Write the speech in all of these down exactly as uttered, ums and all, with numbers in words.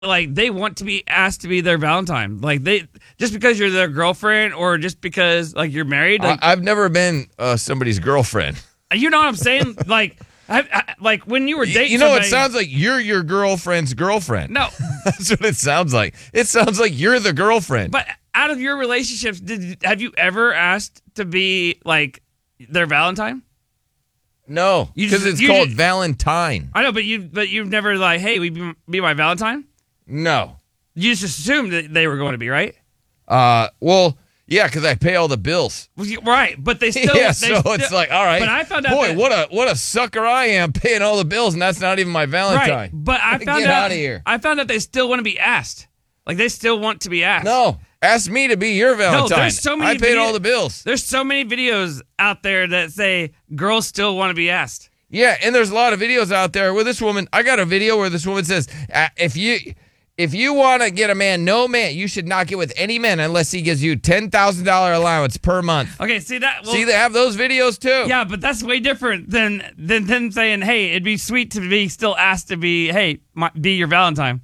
like they want to be asked to be their Valentine. Like they just because you're their girlfriend or just because like you're married. Like, I, I've never been uh, somebody's girlfriend. You know what I'm saying? Like, I, I, like when you were dating, you know, somebody, it sounds like you're your girlfriend's girlfriend. No, that's what it sounds like. It sounds like you're the girlfriend. But out of your relationships, did have you ever asked to be like their Valentine? No, because it's called just, Valentine. I know, but you but you've never like, hey, will you be my Valentine? No, you just assumed that they were going to be, right? Uh, well. Yeah, because I pay all the bills. Right, but they still. Yeah, they so still, it's like, all right. But I found out. Boy, that, what a what a sucker I am paying all the bills, and that's not even my Valentine. Right, but I found Get out. out of here. I found out they still want to be asked. Like they still want to be asked. No, ask me to be your Valentine. No, there's so many I paid video- all the bills. There's so many videos out there that say girls still want to be asked. Yeah, and there's a lot of videos out there where this woman. I got a video where this woman says, uh, "If you." If you want to get a man, no man, you should not get with any man unless he gives you ten thousand dollars allowance per month. Okay, see that? Well, see, they have those videos too. Yeah, but that's way different than than them saying, hey, it'd be sweet to be still asked to be, hey, my, be your Valentine.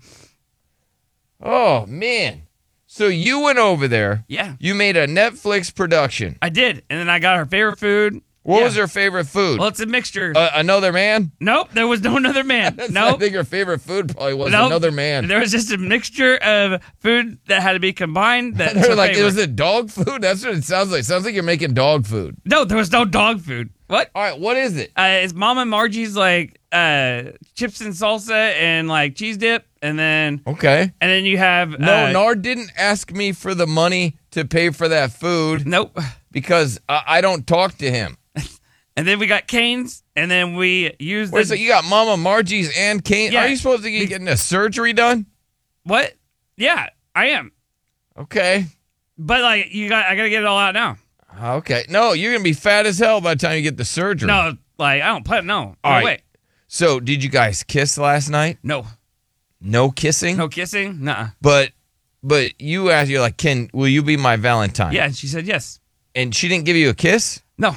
Oh, man. So you went over there. Yeah. You made a Netflix production. I did. And then I got her favorite food. What yeah. was her favorite food? Well, it's a mixture. Uh, another man? Nope, there was no another man. Nope. I think her favorite food probably was nope. another man. There was just a mixture of food that had to be combined. That They're like, favorite. it was it dog food? That's what it sounds like. Sounds like you're making dog food. No, there was no dog food. What? All right, what is it? Uh, it's Mama Margie's like uh, chips and salsa and like cheese dip, and then okay, and then you have no. Uh, Nard didn't ask me for the money to pay for that food. Nope, because I, I don't talk to him. And then we got Cane's, and then we used. Wait, the, so you got Mama Margie's and Cane? Yeah. Are you supposed to be getting a surgery done? What? Yeah, I am. Okay, but like you got, I gotta get it all out now. Okay, no, you're gonna be fat as hell by the time you get the surgery. No, like I don't plan. No, all no right. way. So, did you guys kiss last night? No, no kissing. No kissing. Nuh-uh. But, but you asked, you're like, Ken, will you be my Valentine? Yeah, and she said yes. And she didn't give you a kiss? No.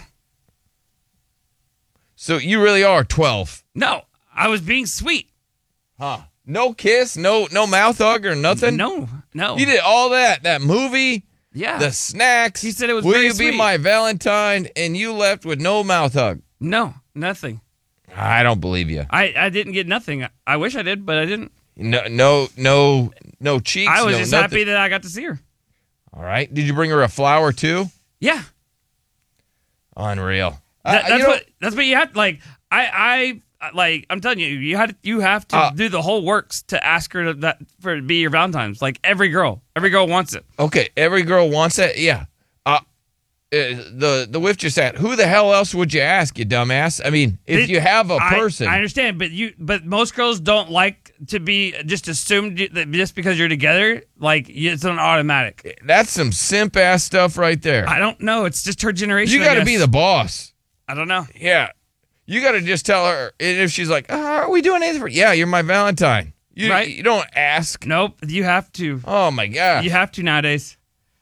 So you really are twelve. No, I was being sweet. Huh. No kiss, no no mouth hug or nothing? No, no. You did all that, that movie, yeah, the snacks. He said it was Will very you sweet. be my Valentine? And you left with no mouth hug. No, nothing. I don't believe you. I, I didn't get nothing. I wish I did, but I didn't. No no no no cheeks. I was no just nothing. happy that I got to see her. All right. Did you bring her a flower too? Yeah. Unreal. That, uh, that's you know, what that's what you have like I I like I'm telling you you had you have to uh, do the whole works to ask her to that for to be your Valentine's. Like every girl, every girl wants it. Okay, every girl wants it. Yeah. Uh, uh the the whiff just said, who the hell else would you ask, you dumbass? I mean, if It- you have a I- person, I, understand, but you but most girls don't like to be just assumed that just because you're together, like it's an automatic. That's some simp ass stuff right there. I don't know. It's just her generation. You got to be the boss. I don't know. Yeah. You got to just tell her. And if she's like, oh, are we doing anything for Yeah, you're my Valentine. You, Right. you don't ask. Nope. You have to. Oh, my God. You have to nowadays.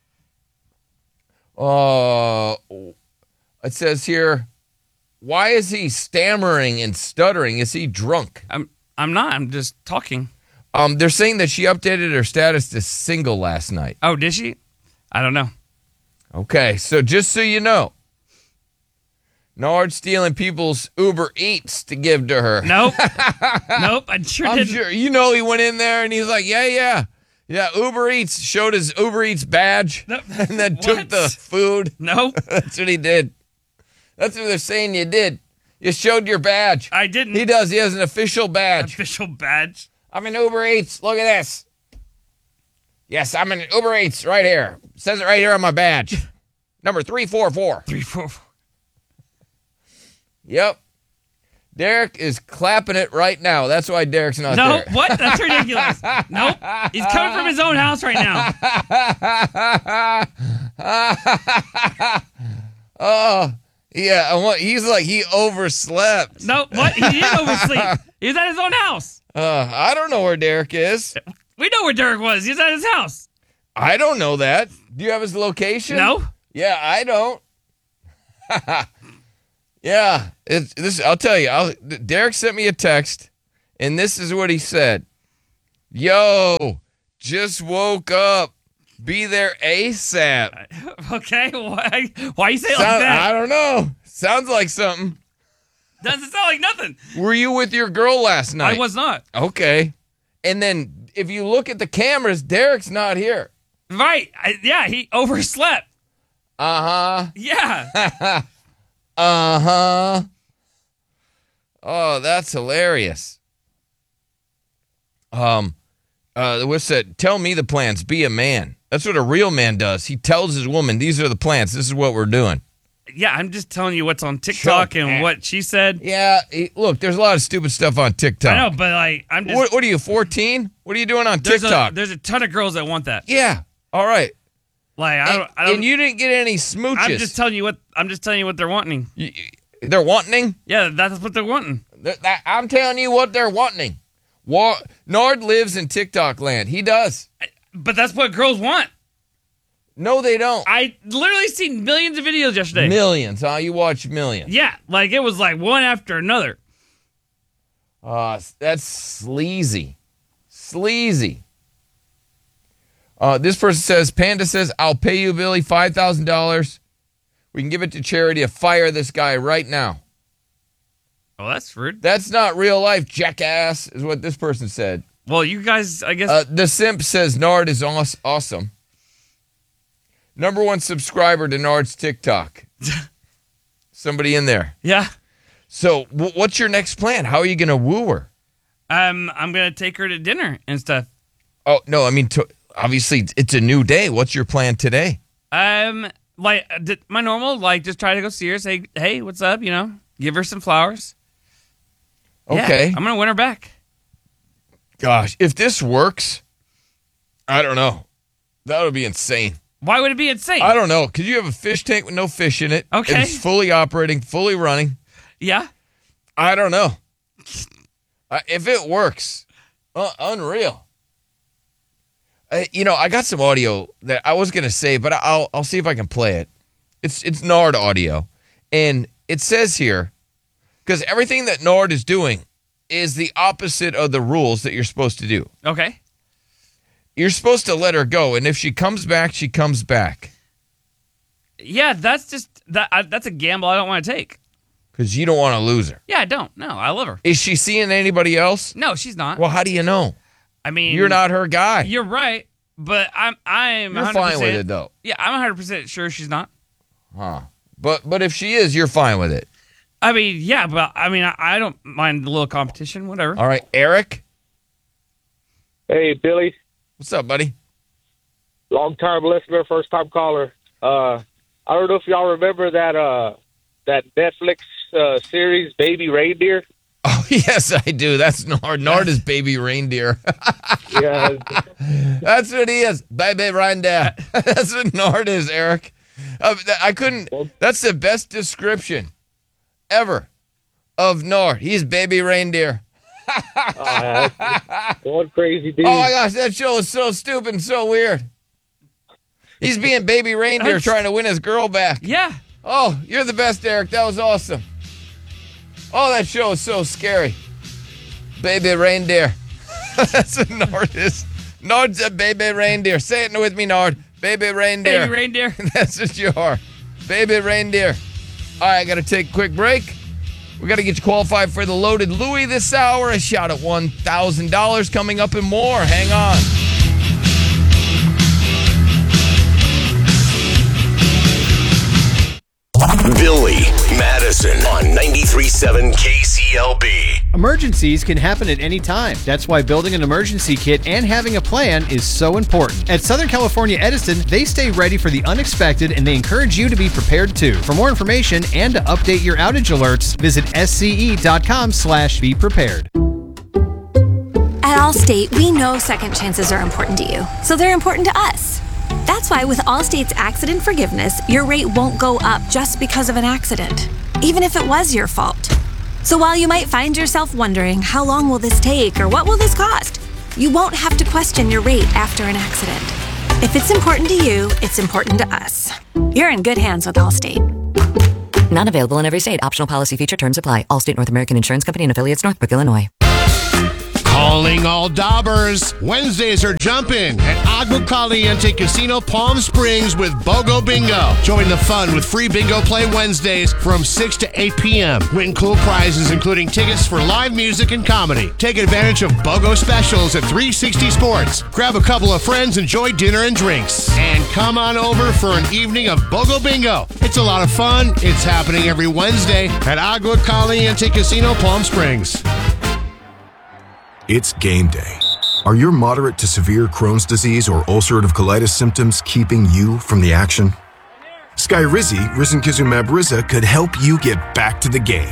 Oh, it says here, why is he stammering and stuttering? Is he drunk? I'm. I'm not. I'm just talking. Um, they're saying that she updated her status to single last night. Oh, did she? I don't know. Okay, so just so you know, Nard stealing people's Uber Eats to give to her. Nope. Nope. I sure I'm didn't. sure. You know, he went in there and he's like, yeah, yeah. Yeah, Uber Eats, showed his Uber Eats badge Nope. and then took What? the food. Nope. That's what he did. That's what they're saying you did. You showed your badge. I didn't. He does. He has an official badge. Official badge. I'm in Uber Eats. Look at this. Yes, I'm in Uber Eats right here. It says it right here on my badge. Number three four four. Three, four, four. Yep. Derek is clapping it right now. That's why Derek's not No, there. what? That's ridiculous. Nope. He's coming from his own house right now. Oh, yeah. I want, he's like, he overslept. No, what? He didn't oversleep. He was at his own house. Uh, I don't know where Derek is. We know where Derek was. He was at his house. I don't know that. Do you have his location? No. Yeah, I don't. Yeah, it's this. I'll tell you. I'll, Derek sent me a text, and this is what he said. Yo, just woke up. Be there ASAP. Okay, why? Why you say it Sound, like that? I don't know. Sounds like something. Doesn't sound like nothing. Were you with your girl last night? I was not. Okay. And then if you look at the cameras, Derek's not here. Right. I, yeah, he overslept. Uh-huh. Yeah. Uh-huh. Oh, that's hilarious. Um, uh, what's that? Tell me the plans. Be a man. That's what a real man does. He tells his woman, these are the plans. This is what we're doing. Yeah, I'm just telling you what's on TikTok Choke and ass. what she said. Yeah, he- look, there's a lot of stupid stuff on TikTok. I know, but like, I'm just. What, what are you, fourteen? What are you doing on there's TikTok? A, there's a ton of girls that want that. yeah. All right. Like, I And, don't. I don't and you didn't get any smooches. I'm just telling you what. I'm just telling you what they're wanting. You- you- they're wanting? Yeah, that's what they're wanting. Th- that- I'm telling you what they're wanting. Wa- Nard lives in TikTok land. He does. But that's what girls want. No, they don't. I literally seen millions of videos yesterday. Millions, huh? You watch millions. Yeah, like it was like one after another. Uh, that's sleazy. Sleazy. Uh, this person says, Panda says, I'll pay you, Billy, five thousand dollars. We can give it to charity to fire this guy right now. Oh, that's rude. That's not real life, jackass, is what this person said. Well, you guys, I guess. Uh, the simp says, Nard is aw- awesome. Number one subscriber to Nard's TikTok. Somebody in there. yeah. So w- what's your next plan? How are you going to woo her? Um, I'm gonna take her to dinner and stuff. Oh, no, I mean, to, obviously, it's a new day. What's your plan today? Um, like uh, d- my normal, like just try to go see her, say, hey, what's up? You know, give her some flowers. Yeah, Okay. I'm gonna win her back. Gosh, if this works, I don't know. That would be insane. Why would it be insane? I don't know. Could you have a fish tank with no fish in it? Okay. It's fully operating, fully running. yeah. I don't know. Uh, if it works, uh, unreal. Uh, you know, I got some audio that I was gonna say, but I'll I'll see if I can play it. It's it's Nard audio, and it says here, because everything that Nard is doing is the opposite of the rules that you're supposed to do. Okay. You're supposed to let her go, and if she comes back, she comes back. Yeah, that's just that. I, that's a gamble I don't want to take. Because you don't want to lose her. Yeah, I don't. No, I love her. Is she seeing anybody else? No, she's not. Well, how do you know? I mean, You're not her guy. You're right, but I'm. I'm. You're one hundred percent fine with it, though. Yeah, I'm one hundred percent sure she's not. Huh. But but if she is, you're fine with it. I mean, yeah, but I mean, I, I don't mind a little competition. Whatever. All right, Eric. Hey, Billy, What's up, buddy? long-time listener, first-time caller. Uh, I don't know if y'all remember that uh, that Netflix uh, series, Baby Reindeer. Oh, yes, I do. That's Nard. Nard is baby reindeer. Yeah, That's what he is. Baby reindeer. That's what Nard is, Eric. Uh, th- I couldn't. That's the best description ever of Nard. He's baby reindeer. uh, going crazy, dude. Oh, my gosh, that show is so stupid and so weird. He's being baby reindeer trying to win his girl back. Yeah. Oh, you're the best, Eric. That was awesome. Oh, that show is so scary. Baby reindeer. That's what Nard is. Nard's a baby reindeer. Say it with me, Nard. Baby reindeer. Baby reindeer. That's what you are. Baby reindeer. All right, I got to take a quick break. We got to get you qualified for the Loaded Louie this hour. A shot at one thousand dollars coming up and more. Hang on. Billy Madison on ninety-three point seven K C L B. Emergencies can happen at any time. That's why building an emergency kit and having a plan is so important. At Southern California Edison, they stay ready for the unexpected and they encourage you to be prepared too. For more information and to update your outage alerts, visit sce.com slash be prepared. At Allstate, we know second chances are important to you, so they're important to us. That's why with Allstate's accident forgiveness, your rate won't go up just because of an accident, even if it was your fault. So while you might find yourself wondering, how long will this take or what will this cost? You won't have to question your rate after an accident. If it's important to you, it's important to us. You're in good hands with Allstate. Not available in every state. Optional policy feature terms apply. Allstate North American Insurance Company and affiliates, Northbrook, Illinois. Calling all daubers. Wednesdays are jumping at Agua Caliente Casino Palm Springs with BOGO Bingo. Join the fun with free bingo play Wednesdays from six to eight p.m. Win cool prizes including tickets for live music and comedy. Take advantage of BOGO specials at three sixty Sports. Grab a couple of friends, enjoy dinner and drinks. And come on over for an evening of BOGO Bingo. It's a lot of fun. It's happening every Wednesday at Agua Caliente Casino Palm Springs. It's game day. Are your moderate to severe Crohn's disease or ulcerative colitis symptoms keeping you from the action? Skyrizi, risankizumab Riza, could help you get back to the game.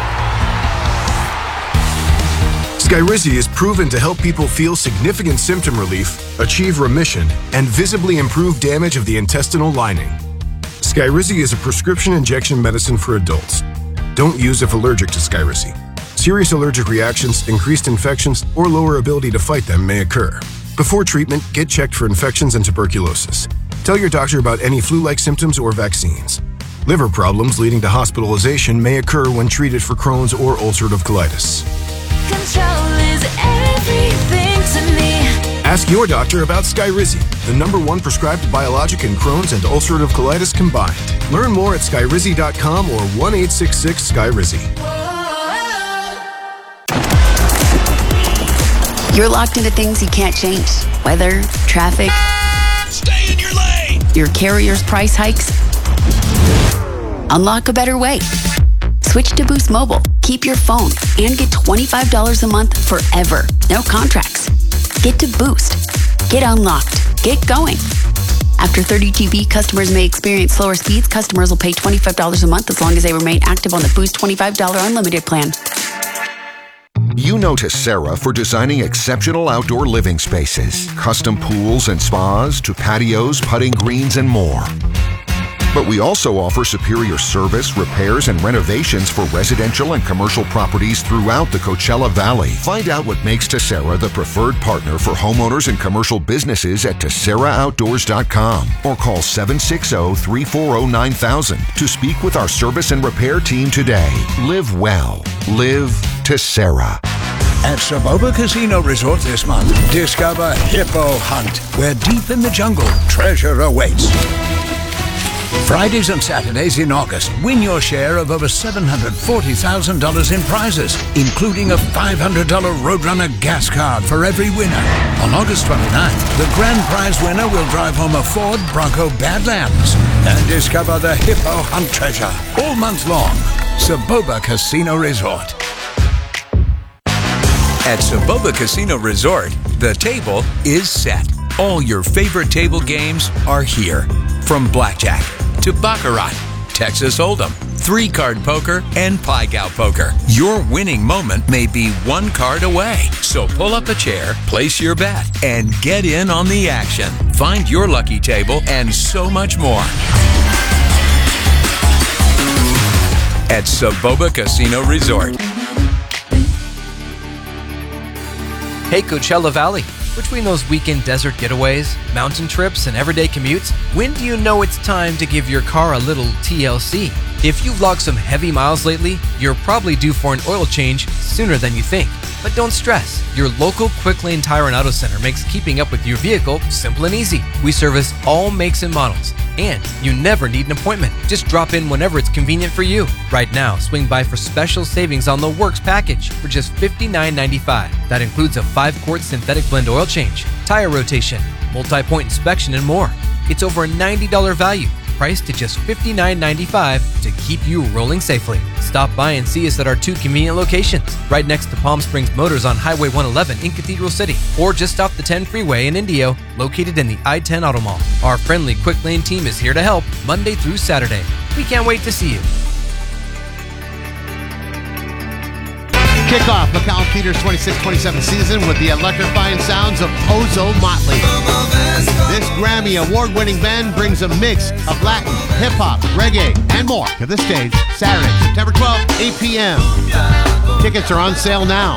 Skyrizi is proven to help people feel significant symptom relief, achieve remission, and visibly improve damage of the intestinal lining. Skyrizi is a prescription injection medicine for adults. Don't use if allergic to Skyrizi. Serious allergic reactions, increased infections, or lower ability to fight them may occur. Before treatment, get checked for infections and tuberculosis. Tell your doctor about any flu-like symptoms or vaccines. Liver problems leading to hospitalization may occur when treated for Crohn's or ulcerative colitis. Control is everything to me. Ask your doctor about Skyrizi, the number one prescribed biologic in Crohn's and ulcerative colitis combined. Learn more at skyrizi dot com or one eight six six Skyrizi. You're locked into things you can't change. Weather, traffic. Stay in your lane. Your carrier's price hikes. Unlock a better way. Switch to Boost Mobile. Keep your phone and get twenty-five dollars a month forever. No contracts. Get to Boost. Get unlocked. Get going. After thirty G B, customers may experience slower speeds. Customers will pay twenty-five dollars a month as long as they remain active on the Boost twenty-five dollars unlimited plan. You know Tessera for designing exceptional outdoor living spaces, custom pools and spas to patios, putting greens, and more. But we also offer superior service, repairs, and renovations for residential and commercial properties throughout the Coachella Valley. Find out what makes Tessera the preferred partner for homeowners and commercial businesses at tessera outdoors dot com or call seven six zero, three four zero, nine thousand to speak with our service and repair team today. Live well. Live Tessera. At Saboba Casino Resort this month, discover Hippo Hunt, where deep in the jungle, treasure awaits. Fridays and Saturdays in August, win your share of over seven hundred forty thousand dollars in prizes, including a five hundred dollars Roadrunner gas card for every winner. On August twenty-ninth, the grand prize winner will drive home a Ford Bronco Badlands and discover the Hippo Hunt treasure all month long. Saboba Casino Resort. At Saboba Casino Resort, the table is set. All your favorite table games are here. From blackjack to baccarat, Texas Hold'em, three-card poker, and Pai-Gow poker. Your winning moment may be one card away. So pull up a chair, place your bet, and get in on the action. Find your lucky table and so much more at Saboba Casino Resort. Hey, Coachella Valley. Between those weekend desert getaways, mountain trips, and everyday commutes, when do you know it's time to give your car a little T L C? If you've logged some heavy miles lately, you're probably due for an oil change sooner than you think. But don't stress. Your local Quick Lane Tire and Auto Center makes keeping up with your vehicle simple and easy. We service all makes and models, and you never need an appointment. Just drop in whenever it's convenient for you. Right now, swing by for special savings on the Works package for just fifty-nine ninety-five. That includes a five-quart synthetic blend oil change, tire rotation, multi-point inspection, and more. It's over a ninety dollars value, priced to just fifty-nine ninety-five to keep you rolling safely. Stop by and see us at our two convenient locations, right next to Palm Springs Motors on Highway one eleven in Cathedral City, or just off the ten freeway in Indio, located in the I ten Auto Mall. Our friendly Quick Lane team is here to help Monday through Saturday. We can't wait to see you. Kickoff McCallum Peters twenty-six twenty-seven season with the electrifying sounds of Ozo Motley. This Grammy award-winning band brings a mix of Latin, hip-hop, reggae, and more to the stage Saturday, September twelfth, eight p.m. Tickets are on sale now.